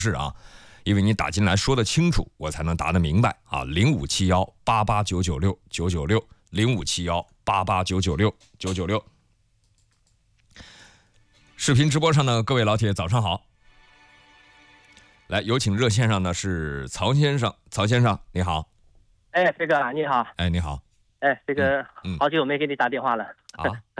是啊，因为你打进来说得清楚，我才能答得明白啊。057188996996，057188996996。视频直播上呢，各位老铁早上好。来，有请热线上的是曹先生，曹先生你好。 哎，飞哥你好。 哎，你好。 哎，这个好久没给你打电话了。 啊，